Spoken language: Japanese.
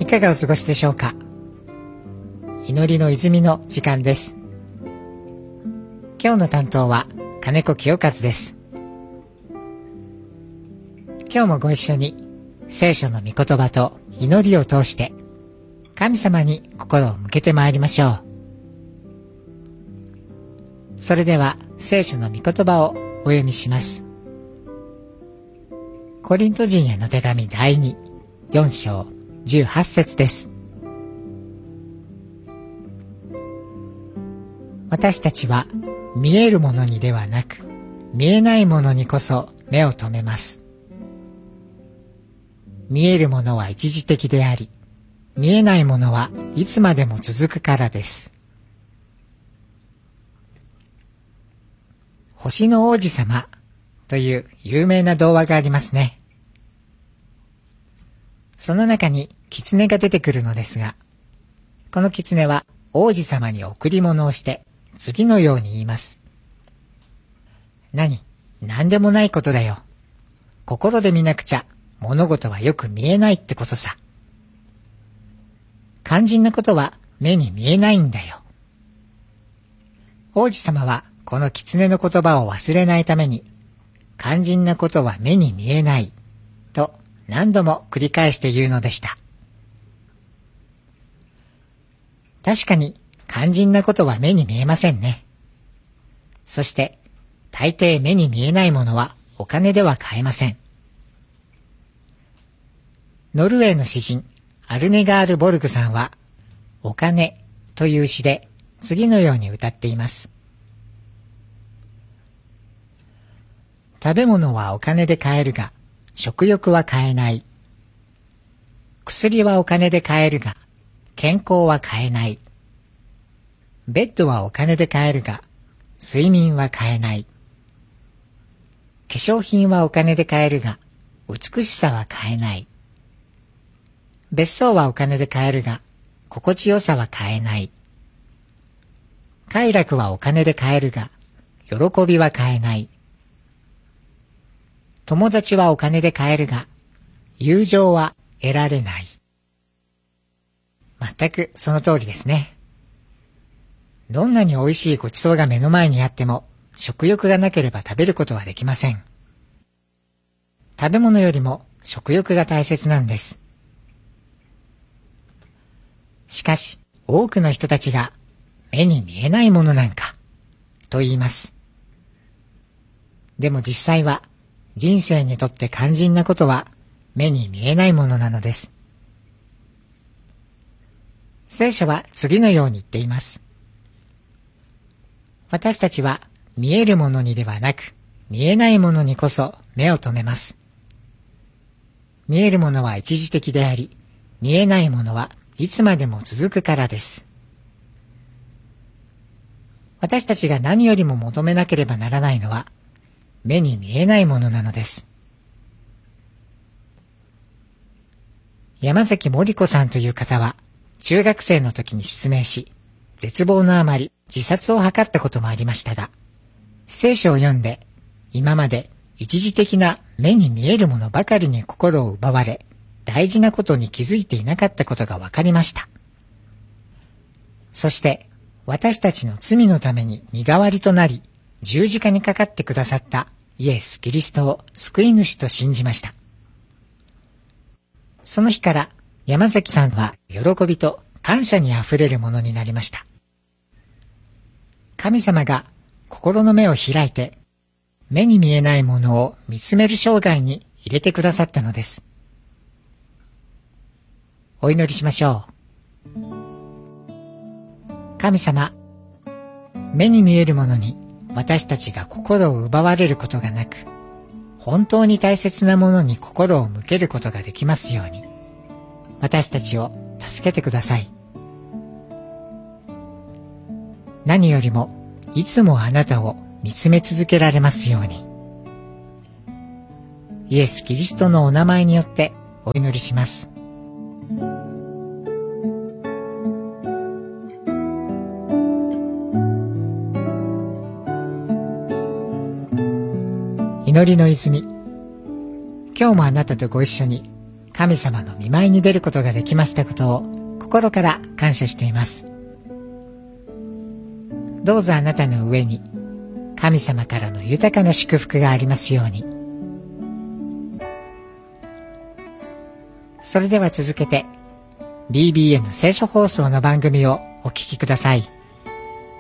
かがお過ごしでしょうか。祈りの泉の時間です。今日の担当は金子清和です。今日もご一緒に聖書の御言葉と祈りを通して神様に心を向けてまいりましょう。それでは聖書の御言葉をお読みします。コリント人への手紙第2、4章18節です。私たちは見えるものにではなく、見えないものにこそ目を留めます。見えるものは一時的であり、見えないものはいつまでも続くからです。星の王子様という有名な童話がありますね。その中に狐が出てくるのですが、この狐は王子様に贈り物をして次のように言います。なんでもないことだよ。心で見なくちゃ物事はよく見えないってことさ。肝心なことは目に見えないんだよ。王子様はこの狐の言葉を忘れないために、肝心なことは目に見えないと何度も繰り返して言うのでした。確かに肝心なことは目に見えませんね。そして大抵目に見えないものはお金では買えません。ノルウェーの詩人アルネガール・ボルグさんはお金という詩で次のように歌っています。食べ物はお金で買えるが食欲は買えない。薬はお金で買えるが健康は買えない。ベッドはお金で買えるが睡眠は買えない。化粧品はお金で買えるが美しさは買えない。別荘はお金で買えるが心地よさは買えない。快楽はお金で買えるが喜びは買えない。友達はお金で買えるが友情は得られない。全くその通りですね。どんなに美味しいごちそうが目の前にあっても食欲がなければ食べることはできません。食べ物よりも食欲が大切なんです。しかし多くの人たちが目に見えないものなんかと言います。でも実際は人生にとって肝心なことは目に見えないものなのです。聖書は次のように言っています。私たちは見えるものにではなく見えないものにこそ目を留めます。見えるものは一時的であり、見えないものはいつまでも続くからです。私たちが何よりも求めなければならないのは目に見えないものなのです。山崎森子さんという方は中学生の時に失明し、絶望のあまり自殺を図ったこともありましたが、聖書を読んで今まで一時的な目に見えるものばかりに心を奪われ、大事なことに気づいていなかったことが分かりました。そして私たちの罪のために身代わりとなり、十字架にかかってくださったイエス・キリストを救い主と信じました。その日から山崎さんは喜びと感謝にあふれるものになりました。神様が心の目を開いて、目に見えないものを見つめる生涯に入れてくださったのです。お祈りしましょう。神様、目に見えるものに私たちが心を奪われることがなく、本当に大切なものに心を向けることができますように、私たちを助けてください。何よりもいつもあなたを見つめ続けられますように。イエス・キリストのお名前によってお祈りします。祈りの泉。今日もあなたとご一緒に神様の御前に出ることができましたことを心から感謝しています。どうぞあなたの上に神様からの豊かな祝福がありますように。それでは続けて BBN 聖書放送の番組をお聞きください。